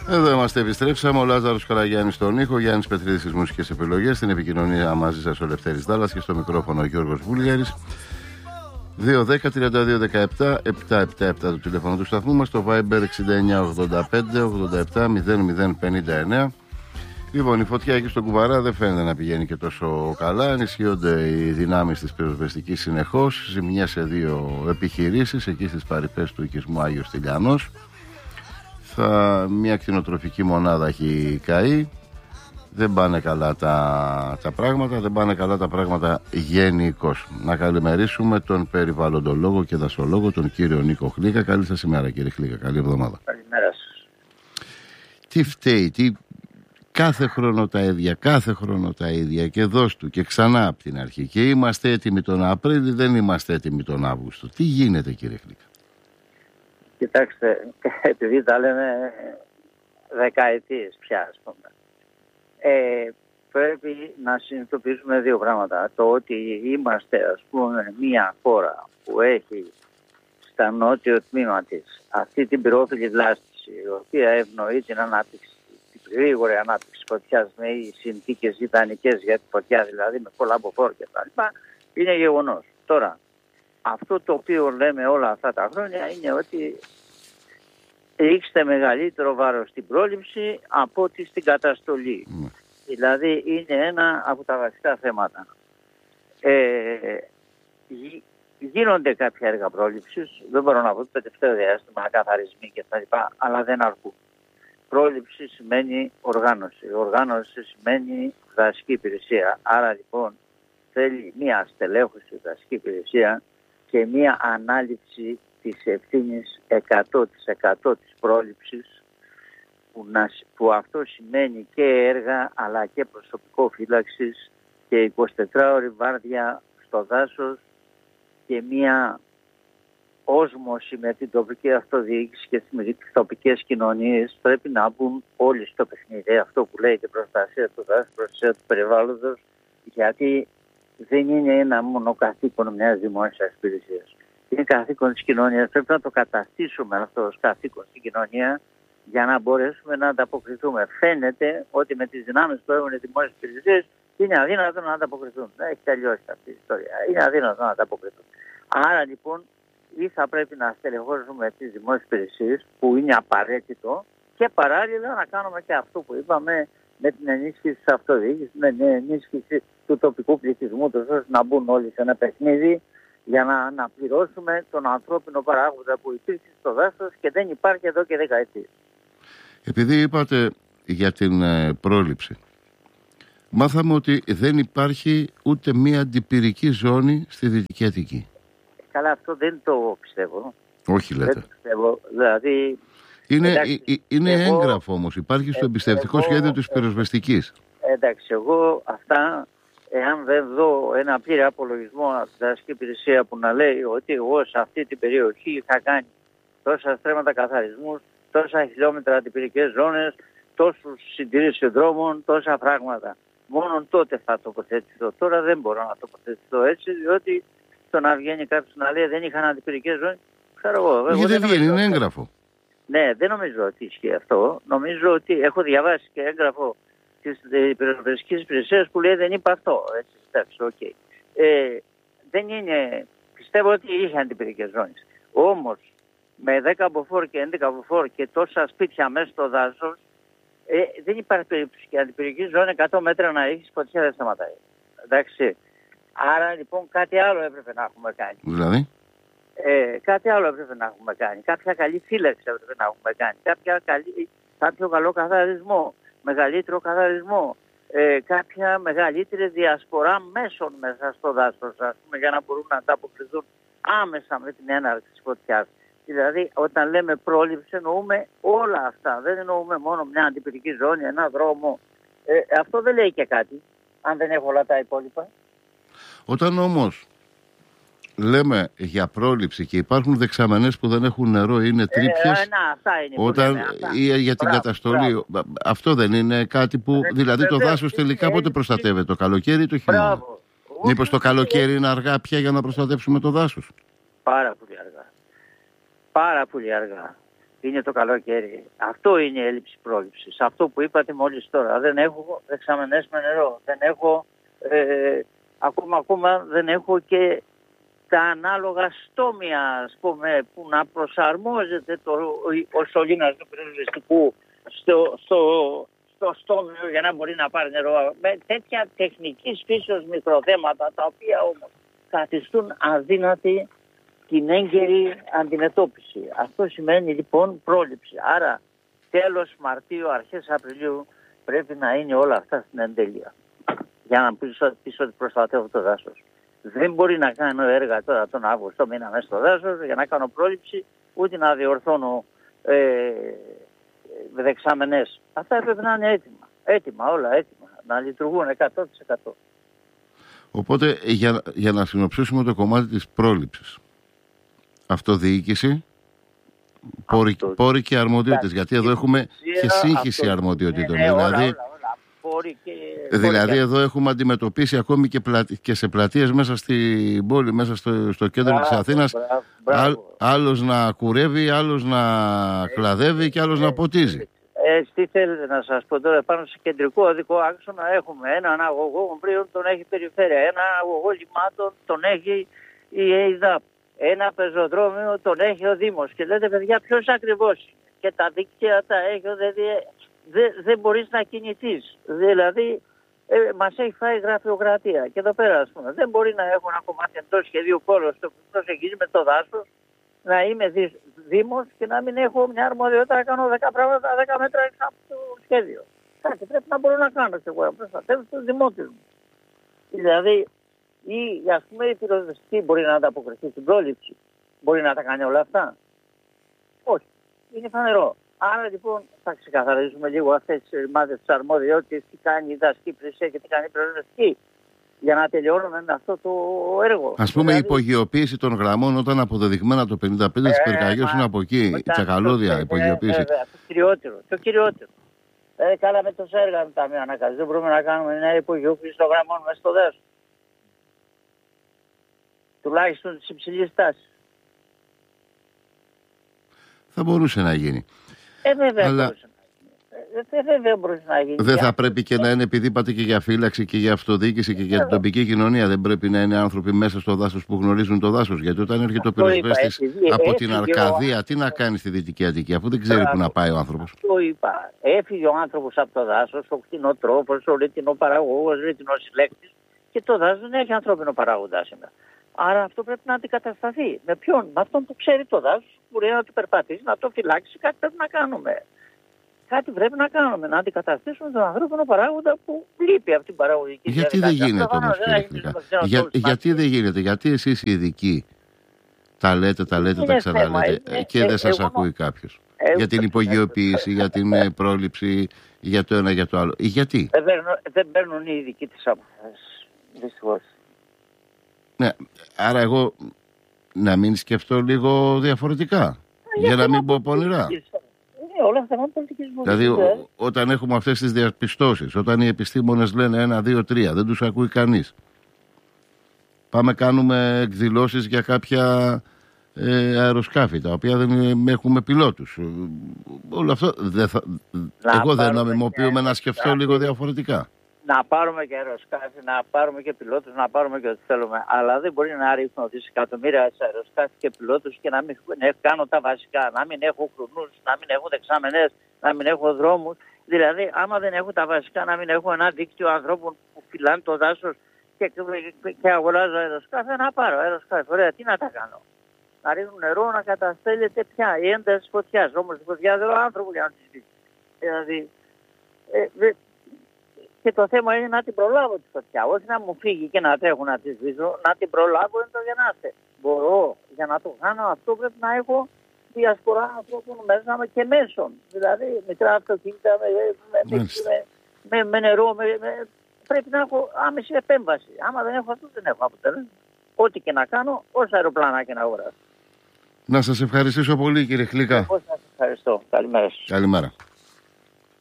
Εδώ είμαστε, επιστρέψαμε. Ο Λάζαρος Καραγιάννης στον ήχο, Γιάννης Πετρίδης στις μουσικές επιλογές. Στην επικοινωνία μαζί σας ο Λευτέρης Δάλλας και στο μικρόφωνο ο Γιώργος Βούλγαρης. 2-10-32-17-777 το τηλέφωνο του σταθμού μας. Το Viber 69-85-87-0059. Λοιπόν, η φωτιά εκεί στον Κουβαρά δεν φαίνεται να πηγαίνει και τόσο καλά. Ενισχύονται οι δυνάμεις της πυροσβεστικής συνεχώς. Ζημιά σε 2 επιχειρήσεις εκεί στις παρυφές του οικισμού Άγιος Τηλιανός. Μια κτηνοτροφική μονάδα έχει καεί. Δεν πάνε καλά τα πράγματα. Δεν πάνε καλά τα πράγματα γενικώς. Να καλημερίσουμε τον περιβαλλοντολόγο και δασολόγο, τον κύριο Νίκο Χλίκα. Καλή σας ημέρα, κύριε Χλίκα. Καλή εβδομάδα. Καλημέρα σας. Τι φταίει, κάθε χρόνο τα ίδια και δώσ' του και ξανά από την αρχή. Και είμαστε έτοιμοι τον Απρίλιο, δεν είμαστε έτοιμοι τον Αύγουστο. Τι γίνεται, κύριε Χλίκα? Κοιτάξτε, επειδή τα λέμε δεκαετίες πια, ας πούμε, πρέπει να συνειδητοποιήσουμε 2 πράγματα. Το ότι είμαστε, ας πούμε, μια χώρα που έχει στα νότιο τμήμα της αυτή την πυρόφιλη βλάστηση, η οποία ευνοεί την ανάπτυξη, την γρήγορη ανάπτυξη φωτιάς με συνθήκες ιδανικές για τη φωτιά, δηλαδή με πολλά μποφόρ και τα λοιπά, είναι γεγονός. Τώρα, αυτό το οποίο λέμε όλα αυτά τα χρόνια είναι ότι ρίξτε μεγαλύτερο βάρος στην πρόληψη από ότι στην καταστολή. Δηλαδή είναι ένα από τα βασικά θέματα. Γίνονται κάποια έργα πρόληψης, δεν μπορώ να πω το τελευταίο διάστημα, καθαρισμοί και τα λοιπά, αλλά δεν αρκούν. Πρόληψη σημαίνει οργάνωση. Οργάνωση σημαίνει δασική υπηρεσία. Άρα λοιπόν θέλει μια στελέχωση δασική υπηρεσία και μια ανάληψη της ευθύνης 100% της πρόληψης, που αυτό σημαίνει και έργα αλλά και προσωπικό φύλαξης και 24ωρη βάρδια στο δάσος και μια όσμωση με την τοπική αυτοδιοίκηση και τις τοπικές κοινωνίες. Πρέπει να μπουν όλοι στο παιχνίδι, αυτό που λέει και προστασία του δάσους, προστασία του περιβάλλοντος, γιατί δεν είναι ένα μόνο καθήκον μιας δημόσιας υπηρεσίας. Είναι καθήκον της κοινωνίας. Πρέπει να το καταστήσουμε αυτό ως καθήκον στην κοινωνία για να μπορέσουμε να ανταποκριθούμε. Φαίνεται ότι με τις δυνάμεις που έχουν οι δημόσιες υπηρεσίες είναι αδύνατο να ανταποκριθούν. Δεν έχει τελειώσει αυτή η ιστορία. Είναι αδύνατο να ανταποκριθούν. Άρα λοιπόν ή θα πρέπει να στελεχώσουμε τις δημόσιες υπηρεσίες, που είναι απαραίτητο, και παράλληλα να κάνουμε και αυτό που είπαμε με την ενίσχυση της αυτοδιοίκησης, με την ενίσχυση του τοπικού πληθυσμού, ώστε να μπουν όλοι σε ένα παιχνίδι για να αναπληρώσουμε τον ανθρώπινο παράγοντα που υπήρξε στο δάσος και δεν υπάρχει εδώ και δεκαετίες. Επειδή είπατε για την πρόληψη, μάθαμε ότι δεν υπάρχει ούτε μία αντιπυρική ζώνη στη Δυτική Αττική. Καλά, αυτό δεν το πιστεύω. Όχι, λέτε. Δεν το πιστεύω. Δηλαδή, είναι έγγραφο όμως. Υπάρχει στο εμπιστευτικό σχέδιο της πυροσβεστικής. Εντάξει, εγώ αυτά, εάν δεν δω ένα πλήρη απολογισμό από την δασική υπηρεσία που να λέει ότι εγώ σε αυτή την περιοχή είχα κάνει τόσα στρέμματα καθαρισμούς, τόσα χιλιόμετρα αντιπυρικές ζώνες, τόσους συντηρήσεις δρόμων, τόσα πράγματα, μόνο τότε θα τοποθετηθώ. Τώρα δεν μπορώ να τοποθετηθώ έτσι, διότι το να βγαίνει κάποιος να λέει δεν είχαν αντιπυρικές ζώνες, ξέρω εγώ. Γιατί δεν βγαίνει, είναι έγγραφο. Ναι, δεν νομίζω ότι ισχύει αυτό. Νομίζω ότι έχω διαβάσει και έγγραφο της πυροσβεστικής υπηρεσίας που λέει δεν είπε αυτό. Έτσι, εντάξει, okay. Δεν είναι, πιστεύω ότι είχε αντιπυρικές ζώνες. Όμως με 10 μποφόρ και 11 μποφόρ και τόσα σπίτια μέσα στο δάσος, δεν υπάρχει περίπτωση και αντιπυρική ζώνη 100 μέτρα να έχεις, φωτιά δεν σταματάει. Εντάξει. Άρα λοιπόν κάτι άλλο έπρεπε να έχουμε κάνει. Δηλαδή? Κάτι άλλο έπρεπε να έχουμε κάνει. Κάποια καλή φύλαξη έπρεπε να έχουμε κάνει. Κάποιο καλό καθαρισμό. Μεγαλύτερο καθαρισμό. Κάποια μεγαλύτερη διασπορά μέσων μέσα στο δάσος, ας πούμε, για να μπορούν να ανταποκριθούν άμεσα με την έναρξη της φωτιάς. Δηλαδή, όταν λέμε πρόληψη, εννοούμε όλα αυτά. Δεν εννοούμε μόνο μια αντιπυρική ζώνη, ένα δρόμο. Αυτό δεν λέει και κάτι, αν δεν έχω όλα τα υπόλοιπα. Όταν όμως λέμε για πρόληψη και υπάρχουν δεξαμενές που δεν έχουν νερό, είναι τρύπιες, αυτά είναι όταν ή για την καταστολή, αυτό δεν είναι κάτι που, δηλαδή το δάσος τελικά πότε προστατεύεται, το καλοκαίρι ή το χειμώνα? Μήπως το καλοκαίρι είναι αργά πια για να προστατεύσουμε το δάσος? Πάρα πολύ αργά. Πάρα πολύ αργά. είναι το καλοκαίρι. Αυτό είναι η έλλειψη πρόληψης. Αυτό που είπατε μόλις τώρα. Δεν έχω δεξαμενές με νερό. Δεν έχω, ακόμα δεν έχω και τα ανάλογα στόμια, ας πούμε, που να προσαρμόζεται ο σωλήνας του πυροσβεστικού στο στόμιο για να μπορεί να πάρει νερό. Με τέτοια τεχνικής φύσεως μικροθέματα, τα οποία όμως καθιστούν αδύνατη την έγκαιρη αντιμετώπιση. Αυτό σημαίνει λοιπόν πρόληψη. Άρα τέλος Μαρτίου, αρχές Απριλίου πρέπει να είναι όλα αυτά στην εντέλεια. Για να πεις ότι προστατεύω το δάσος. Δεν μπορεί να κάνω έργα τώρα τον Αύγουστο μήνα μέσα στο δάσος για να κάνω πρόληψη, ούτε να διορθώνω δεξαμενές. Αυτά έπρεπε να είναι έτοιμα. Έτοιμα, όλα έτοιμα. Να λειτουργούν 100%. Οπότε για να συνοψίσουμε το κομμάτι της πρόληψης. Αυτοδιοίκηση, πόροι και αρμοδιότητες. Γιατί εδώ έχουμε και σύγχυση αρμοδιοτήτων. Δηλαδή εδώ έχουμε αντιμετωπίσει ακόμη και σε πλατείες μέσα στην πόλη, μέσα στο κέντρο της Αθήνας, άλλος να κουρεύει, άλλος να κλαδεύει και άλλος να ποτίζει. Τι θέλετε να σας πω τώρα, πάνω σε κεντρικό οδικό άξονα έχουμε έναν αγωγό ομπρίων, τον έχει περιφέρεια, ένα αγωγό λιμάτων τον έχει η ΕΙΔΑΠ, ένα πεζοδρόμιο τον έχει ο Δήμος και λέτε παιδιά ποιος ακριβώς και τα δίκτυα τα έχει δεν μπορείς να κινηθείς. Δηλαδή μας έχει φάει γραφειοκρατία και εδώ πέρα ας πούμε δεν μπορεί να έχω ένα κομμάτι εντός σχεδίου πόλος το οποίο προσεγγίζει με το δάσος, να είμαι Δήμος και να μην έχω μια αρμοδιότητα να κάνω 10 πράγματα 10 μέτρα έξω από το σχέδιο. Κάτι πρέπει να μπορώ να κάνω και εγώ, να προστατεύω τους δημότες μου. Δηλαδή, ας πούμε η πυροσβεστική μπορεί να ανταποκριθεί στην πρόληψη. Μπορεί να τα κάνει όλα αυτά. Όχι. Είναι φανερό. Άρα λοιπόν θα ξεκαθαρίσουμε λίγο αυτές τις ρημάδες της αρμοδιότητας, τι κάνει η δασική υπηρεσία και τι κάνει η πυροσβεστική. Για να τελειώνουμε με αυτό το έργο. Ας πούμε, η υπογειοποίηση των γραμμών, όταν αποδεδειγμένα το 55% της πυρκαγιός είναι από εκεί, η τσακαλώδια υπογειοποίηση. Το κυριότερο. Κάναμε τόσα έργα με τα μία ανακάζη. Δεν μπορούμε να κάνουμε μια υπογειοποίηση των γραμμών μέσα στο δάσο. Τουλάχιστον της υψηλής τάσης. Θα μπορούσε να γίνει. Βέβαια μπορούσε. Βέβαια μπορούσε να γίνει. Δεν θα πρέπει και να είναι, επειδή είπατε και για φύλαξη και για αυτοδιοίκηση και για την τοπική κοινωνία, δεν πρέπει να είναι άνθρωποι μέσα στο δάσος που γνωρίζουν το δάσος? Γιατί όταν έρχεται ο πυροσβέστης από την Αρκαδία, τι να κάνει στη Δυτική Αττική, αφού δεν ξέρει που να πάει ο άνθρωπος? Το είπα. Έφυγε ο άνθρωπος από το δάσος, ο κτηνοτρόφος, ο ρητινοπαραγωγός, ο ρητινοσυλλέκτης, και το δάσος δεν έχει ανθρώπινο παράγοντα σήμερα. Άρα αυτό πρέπει να αντικατασταθεί. Με ποιον? Με αυτόν που ξέρει το δάσος, που μπορεί να το περπατήσει, να το φυλάξει. Κάτι πρέπει να κάνουμε. Κάτι πρέπει να κάνουμε, να αντικαταστήσουμε τον ανθρώπινο παράγοντα που λείπει από την παραγωγική διαδικασία. Γιατί δεν γίνεται όμως, γιατί δεν γίνεται? Γιατί εσείς οι ειδικοί τα λέτε, τα ξαναλέτε και δεν σας ακούει κάποιος? Για την υπογειοποίηση, για την πρόληψη, για το ένα, για το άλλο. Γιατί? Δεν παίρνουν οι ειδικοί τις αποφάσεις, δυστυχώς. Ναι, άρα εγώ να μην σκεφτώ λίγο διαφορετικά, για να μην πω πονηρά. Όλα αυτά είναι πολιτικής βουλής. Δηλαδή, όταν έχουμε αυτές τις διαπιστώσεις, όταν οι επιστήμονες λένε 1, 2, 3, δεν τους ακούει κανείς. Πάμε κάνουμε εκδηλώσεις για κάποια αεροσκάφη, τα οποία δεν έχουμε πιλότους. Όλο αυτό εγώ δεν νομιμοποιούμε να σκεφτώ λίγο διαφορετικά. Να πάρουμε και αεροσκάφη, να πάρουμε και πιλότους, να πάρουμε και ό,τι θέλουμε. Αλλά δεν μπορεί να ρίχνω δισεκατομμύρια σε αεροσκάφη και πιλότους και να μην κάνω τα βασικά. Να μην έχω χρονούς, να μην έχω δεξαμενές, να μην έχω δρόμους. Δηλαδή, άμα δεν έχω τα βασικά, να μην έχω ένα δίκτυο ανθρώπων που φυλάνε το δάσος και αγοράζω αεροσκάφη, να πάρω αεροσκάφη. Ωραία, τι να τα κάνω? Να ρίχνουν νερό, να καταστέλλεται πια η ένταση φωτιάς. Όμως η φωτιά δεν είναι άνθρωπο για να τη σβήσει. Δηλαδή, και το θέμα είναι να την προλάβω τη φωτιά. Όχι να μου φύγει και να τρέχω να τη σβήσω, να την προλάβω είναι το γεννάστε. Μπορώ, για να το κάνω αυτό πρέπει να έχω διασπορά ανθρώπων μέσα και μέσων. Δηλαδή μικρά αυτοκίνητα με νερό, πρέπει να έχω άμεση επέμβαση. Άμα δεν έχω αυτό, δεν έχω αποτέλεσμα. Ό,τι και να κάνω, όσα αεροπλάνα και να αγοράσω. Να σας ευχαριστήσω πολύ, κύριε Χλίκα. Εγώ σας ευχαριστώ. Καλημέρα σας. Καλημέρα.